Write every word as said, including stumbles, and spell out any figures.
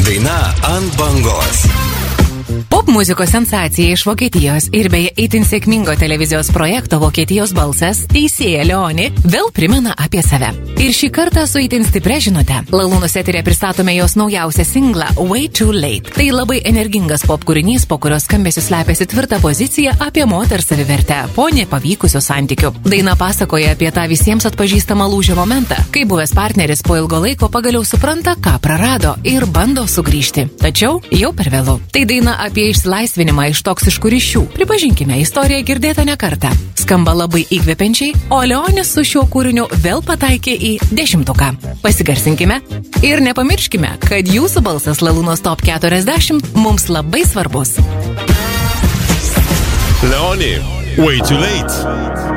Daina ant bangos. Pop muzikos sensacija iš Vokietijos ir beje itin sėkmingo televizijos projekto Vokietijos balsas teisėja Leoni vėl primena apie save. Ir šį kartą su itin stipria žinute. Lalūnus eterė pristatome jos naujausią singlą Way Too Late. Tai labai energingas pop kūrinys, po kurios skambesiu slepiasi tvirta pozicija apie moters savivertę po nepavykusių santykių. Daina pasakoja apie tą visiems atpažįstamą lūžio momentą, kai buvęs partneris po ilgo laiko pagaliau supranta, ką prarado ir bando sugrįžti. Tačiau jau per vėlu. Tai daina apie išsilaisvinimą iš toksiškų ryšių. Pripažinkime, istorija girdėta ne kartą. Skamba labai įkvepiančiai, o Leonis su šiuo kūriniu vėl pataikė į dešimtuką. Pasigarsinkime ir nepamirškime, kad jūsų balsas Lalūnos top keturiasdešimt mums labai svarbus. Leoni, Way Too Late.